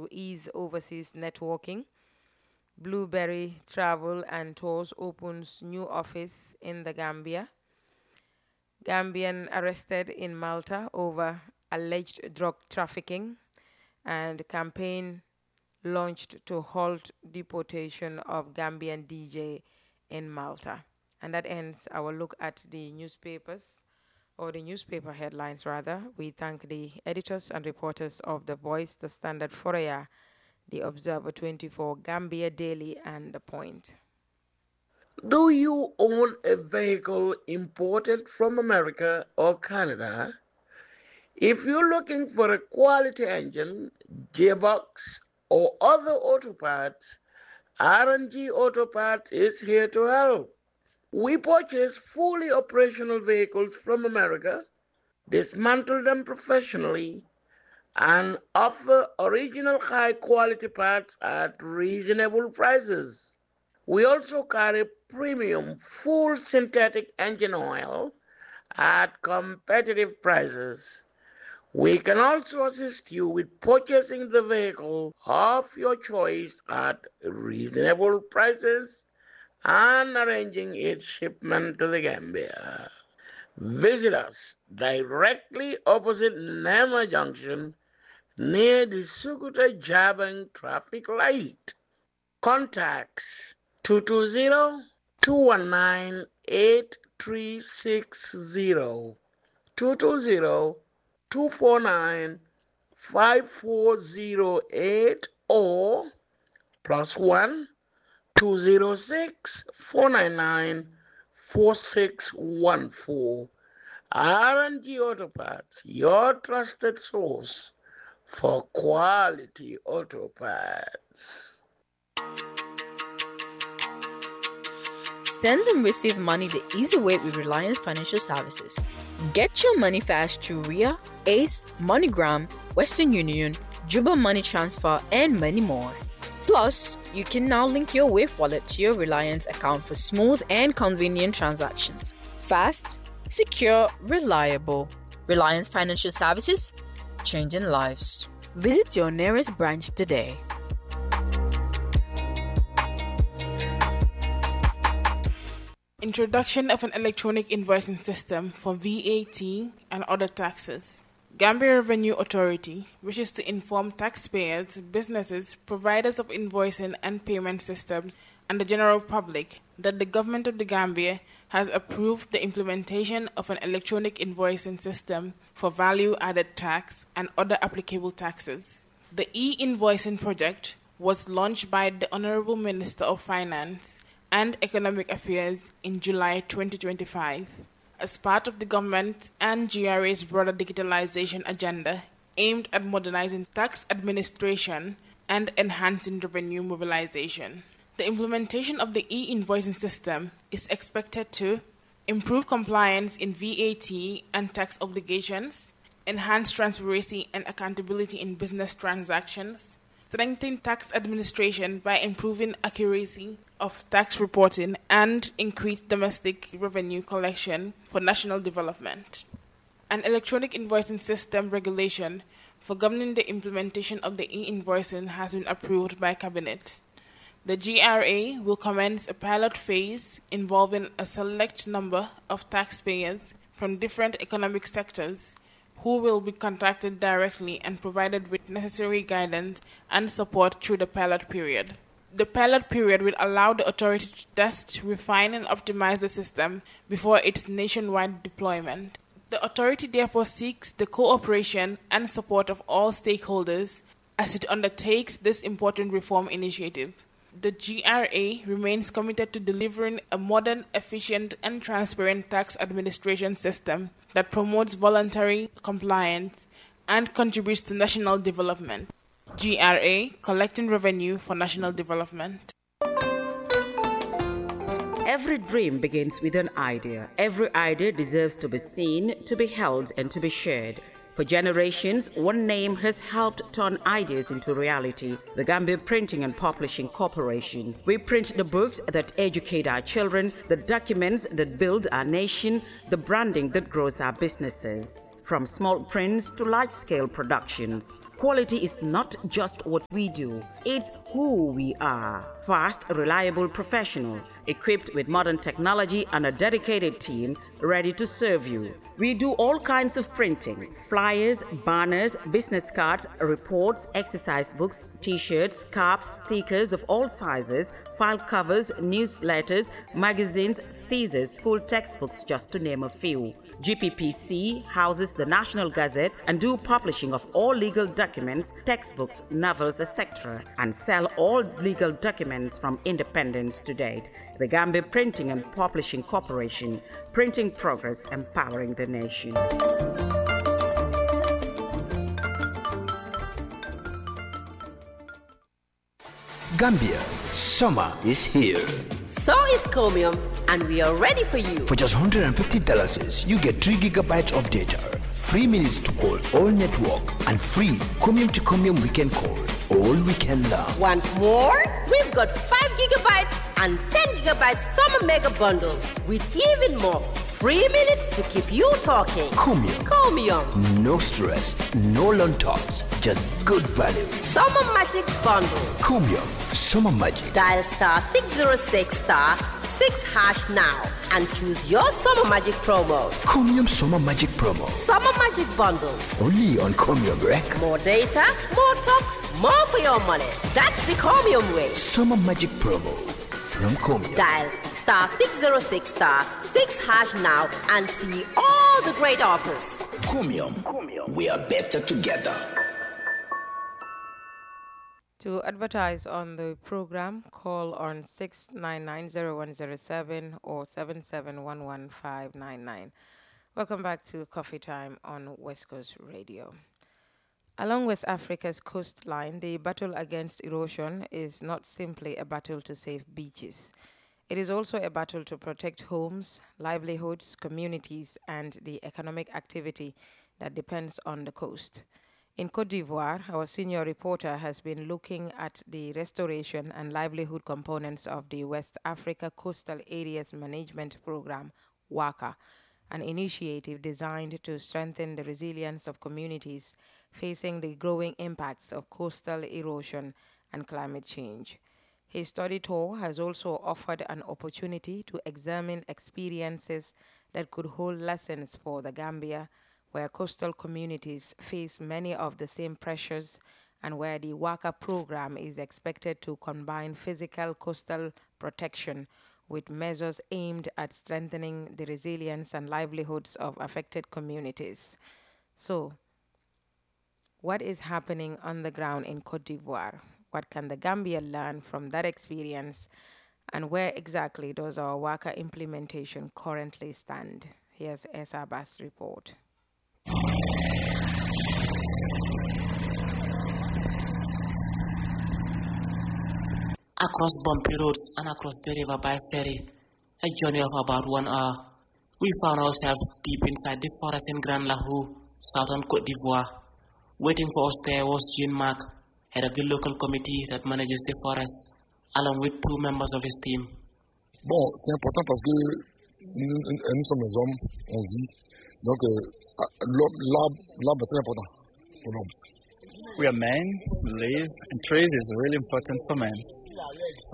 ease overseas networking. Blueberry Travel and Tours opens new office in the Gambia. Gambian arrested in Malta over alleged drug trafficking, and campaign launched to halt deportation of Gambian DJ in Malta. And that ends our look at the newspapers, or the newspaper headlines rather. We thank the editors and reporters of The Voice, The Standard, Foria, The Observer 24, Gambia Daily, and The Point. Do you own a vehicle imported from America or Canada? If you're looking for a quality engine, gearbox, or other auto parts, R&G Auto Parts is here to help. We purchase fully operational vehicles from America, dismantle them professionally, and offer original high quality parts at reasonable prices. We also carry premium full synthetic engine oil at competitive prices. We can also assist you with purchasing the vehicle of your choice at reasonable prices and arranging its shipment to the Gambia. Visit us directly opposite Nema Junction near the Sukuta Jabang traffic light. Contacts 220-219-8360, 220-249-5408, or +1 206-499-4614. R&G Auto Parts, your trusted source for quality auto parts. Send and receive money the easy way with Reliance Financial Services. Get your money fast through RIA, ACE, MoneyGram, Western Union, Juba Money Transfer, and many more. Plus, you can now link your Wave wallet to your Reliance account for smooth and convenient transactions. Fast, secure, reliable. Reliance Financial Services, changing lives. Visit your nearest branch today. Introduction of an electronic invoicing system for VAT and other taxes. Gambia Revenue Authority wishes to inform taxpayers, businesses, providers of invoicing and payment systems, and the general public that the government of the Gambia has approved the implementation of an electronic invoicing system for value-added tax and other applicable taxes. The e-invoicing project was launched by the Honorable Minister of Finance and Economic Affairs in July 2025 as part of the government and GRA's broader digitalization agenda aimed at modernizing tax administration and enhancing revenue mobilization. The implementation of the e-invoicing system is expected to improve compliance in VAT and tax obligations, enhance transparency and accountability in business transactions, strengthen tax administration by improving accuracy of tax reporting, and increase domestic revenue collection for national development. An electronic invoicing system regulation for governing the implementation of the e-invoicing has been approved by Cabinet. The GRA will commence a pilot phase involving a select number of taxpayers from different economic sectors who will be contacted directly and provided with necessary guidance and support through the pilot period. The pilot period will allow the authority to test, refine, and optimize the system before its nationwide deployment. The authority therefore seeks the cooperation and support of all stakeholders as it undertakes this important reform initiative. The GRA remains committed to delivering a modern, efficient, and transparent tax administration system that promotes voluntary compliance and contributes to national development. GRA, collecting revenue for national development. Every dream begins with an idea. Every idea deserves to be seen, to be held, and to be shared. For generations, one name has helped turn ideas into reality: the Gambia Printing and Publishing Corporation. We print the books that educate our children, the documents that build our nation, the branding that grows our businesses. From small prints to large-scale productions, Quality is not just what we do, it's who we are. Fast, reliable professional, equipped with modern technology and a dedicated team ready to serve you. We do all kinds of printing: flyers, banners, business cards, reports, exercise books, t-shirts, caps, stickers of all sizes, file covers, newsletters, magazines, theses, school textbooks, just to name a few. GPPC houses the National Gazette and do publishing of all legal documents, textbooks, novels, etc., and sell all legal documents from independence to date. The Gambia Printing and Publishing Corporation, printing progress, empowering the nation. Gambia, summer is here. So is Comium, and we are ready for you. For just $150, you get 3 gigabytes of data, free minutes to call all network, and free Comium to Comium weekend call all weekend long. Want more? We've got 5 gigabytes and 10 gigabytes summer mega bundles with even more free minutes to keep you talking. Comium. No stress, no long talks, just good value. Summer Magic bundles. Comium, Summer Magic. Dial star 606 star 6 hash now and choose your Summer Magic promo. Comium Summer Magic promo. Summer Magic bundles. Only on Comium Rec. More data, more talk, more for your money. That's the Comium way. Summer Magic promo from Comium. Dial star 606 star 6 hash now and see all the great offers. Comium. We are better together. To advertise on the program, call on 699-0107 or 7711-599. Welcome back to Coffee Time on West Coast Radio. Along West Africa's coastline, the battle against erosion is not simply a battle to save beaches. It is also a battle to protect homes, livelihoods, communities, and the economic activity that depends on the coast. In Côte d'Ivoire, our senior reporter has been looking at the restoration and livelihood components of the West Africa Coastal Areas Management Program, WACA, an initiative designed to strengthen the resilience of communities facing the growing impacts of coastal erosion and climate change. His study tour has also offered an opportunity to examine experiences that could hold lessons for the Gambia, where coastal communities face many of the same pressures and where the WACA program is expected to combine physical coastal protection with measures aimed at strengthening the resilience and livelihoods of affected communities. So, what is happening on the ground in Côte d'Ivoire? What can the Gambia learn from that experience? And where exactly does our WACA implementation currently stand? Here's Esa Bass' report. Across bumpy roads and across the river by ferry, a journey of about 1 hour, we found ourselves deep inside the forest in Grand Lahou, southern Côte d'Ivoire. Waiting for us there was Jean-Marc, head of the local committee that manages the forest, along with 2 members of his team. Bon, c'est important parce que nous sommes les hommes, on vit. Donc, l'arbre est très important pour l'homme. We are men, we live, and trees is really important for men.